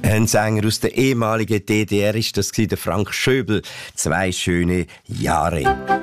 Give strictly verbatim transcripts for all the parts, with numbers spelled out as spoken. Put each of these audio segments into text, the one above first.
Ein Sänger aus der ehemaligen D D R ist das gewesen, der Frank Schöbel. Zwei schöne Jahre.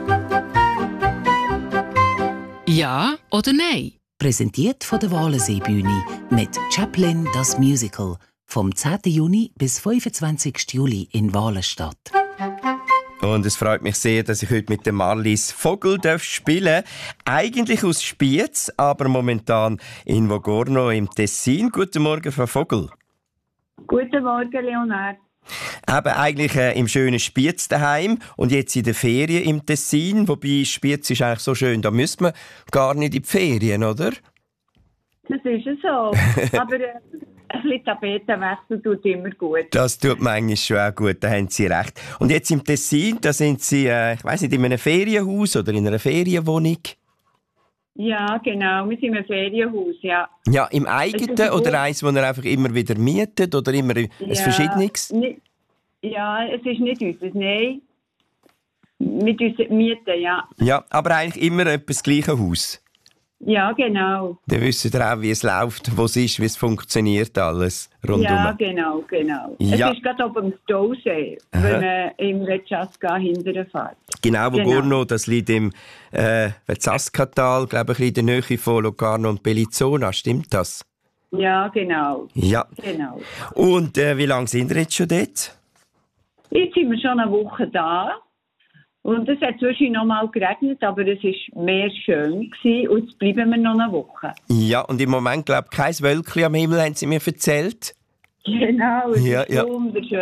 Ja oder nein? Präsentiert von der Walensee-Bühne mit Chaplin das Musical vom zehnten Juni bis fünfundzwanzigsten Juli in Walenstadt. Und es freut mich sehr, dass ich heute mit der Marlies Vogel spielen darf. Eigentlich aus Spiez, aber momentan in Vogorno im Tessin. Guten Morgen, Frau Vogel. Guten Morgen, Leonard. Eben eigentlich äh, im schönen Spiez daheim und jetzt in der Ferien im Tessin. Wobei Spiez ist eigentlich so schön, da müsste man gar nicht in die Ferien, oder? Das ist es so. Aber äh, ein bisschen Tapetenwechsel tut immer gut. Das tut manchmal schon auch gut, da haben Sie recht. Und jetzt im Tessin, da sind Sie, äh, ich weiss nicht, in einem Ferienhaus oder in einer Ferienwohnung? Ja, genau, wir sind in einem Ferienhaus, ja. Ja, im eigenen oder eins, das ihr einfach immer wieder mietet oder immer ein ja, verschiedenes? Nicht, ja, es ist nicht unseres, nein. Mit unseren Mieten, ja. Ja, aber eigentlich immer etwa das gleiche Haus? Ja, genau. Dann wisst ihr auch, wie es läuft, wo es ist, wie es funktioniert alles rundum. Ja, genau, genau. Ja. Es ist gerade oben am Stausee, Aha. wenn man im Vechaska hinterher fährt. Genau, wo Genau. Gorno, das liegt im äh, Vezaskatal, glaube ich, ein bisschen in der Nähe von Locarno und Bellinzona, stimmt das? Ja, genau. Ja. Genau. Und äh, wie lange sind ihr jetzt schon dort? Jetzt sind wir schon eine Woche da. Und es hat zwischendurch noch mal geregnet, aber es war mehr schön gewesen, und jetzt bleiben wir noch eine Woche. Ja, und im Moment, glaube ich, kein Wölkchen am Himmel, haben Sie mir erzählt. Genau, es Ja, ist ja. wunderschön.